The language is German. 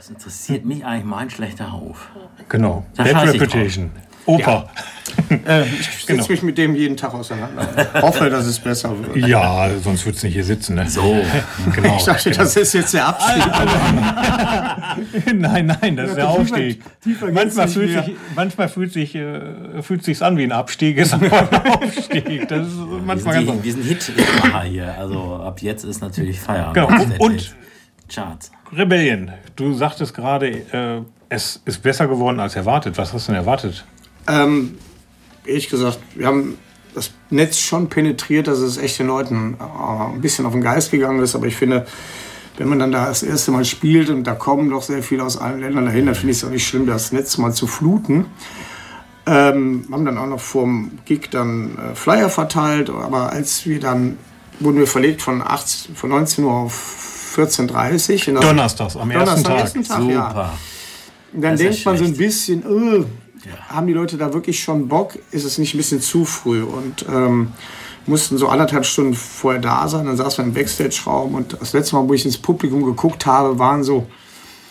Das interessiert mich eigentlich mein schlechter Ruf. Genau. Da Bad scheiß ich Reputation. Opa. Ich setze mich mit dem jeden Tag auseinander. Hoffe, dass es besser wird. Ja, sonst würdest du nicht hier sitzen. Ne? So. Genau. Ich dachte, das ist jetzt der Abstieg. Nein, das ist der Aufstieg. tiefer Manchmal geht's nicht manchmal fühlt sich's an wie ein Abstieg, ist aber ein Aufstieg. Das ist manchmal ganz Wir sind Hitmacher hier. Also ab jetzt ist natürlich Feierabend. Genau. Und Charts. Rebellion. Du sagtest gerade, es ist besser geworden als erwartet. Was hast du denn erwartet? Ehrlich gesagt, wir haben das Netz schon penetriert, dass es echt den Leuten ein bisschen auf den Geist gegangen ist. Aber ich finde, wenn man dann da das erste Mal spielt und da kommen doch sehr viele aus allen Ländern dahin, dann finde ich es auch nicht schlimm, das Netz mal zu fluten. Haben dann auch noch vorm Gig dann Flyer verteilt. Aber als wir dann, wurden wir verlegt von 19 Uhr auf 14.30 Uhr. Donnerstags, am ersten Tag. Super. Ja. Und dann Das ist denkt man so ein schlecht. bisschen, haben die Leute da wirklich schon Bock? Ist es nicht ein bisschen zu früh? Und mussten so 1,5 Stunden vorher da sein. Dann saßen wir im Backstage-Raum und das letzte Mal, wo ich ins Publikum geguckt habe, waren so